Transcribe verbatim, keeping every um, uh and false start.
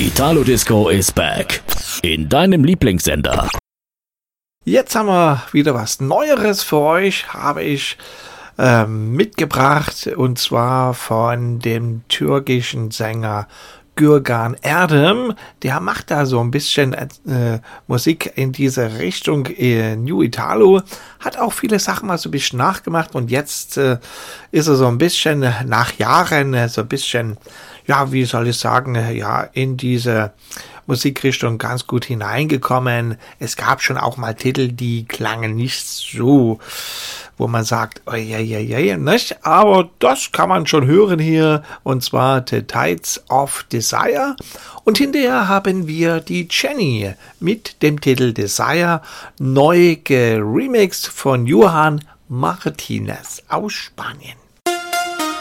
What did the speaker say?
Italo Disco is back. In deinem Lieblingssender. Jetzt haben wir wieder was Neueres für euch, habe ich äh, mitgebracht, und zwar von dem türkischen Sänger Gürkan Erdem. Der macht da so ein bisschen äh, Musik in diese Richtung, äh, New Italo, hat auch viele Sachen mal so ein bisschen nachgemacht, und jetzt äh, ist er so ein bisschen nach Jahren äh, so ein bisschen, ja, wie soll ich sagen, äh, ja, in diese Musikrichtung ganz gut hineingekommen. Es gab schon auch mal Titel, die klangen nicht so, wo man sagt, oh, ja, ja, ja, nicht? Aber das kann man schon hören hier, und zwar The Tides of Desire. Und hinterher haben wir die Jenny mit dem Titel Desire, neu geremixed von Johan Martinez aus Spanien.